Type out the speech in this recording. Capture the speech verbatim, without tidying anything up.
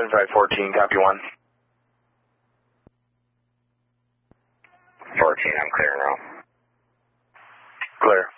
seven five fourteen, copy one. fourteen, I'm clear now. Clear.